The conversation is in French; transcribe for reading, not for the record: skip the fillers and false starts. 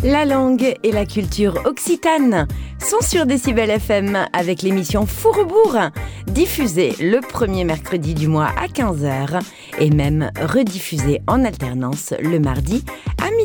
La langue et la culture occitane sont sur Décibel FM avec l'émission Fourrebourg, diffusée le premier mercredi du mois à 15h et même rediffusée en alternance le mardi à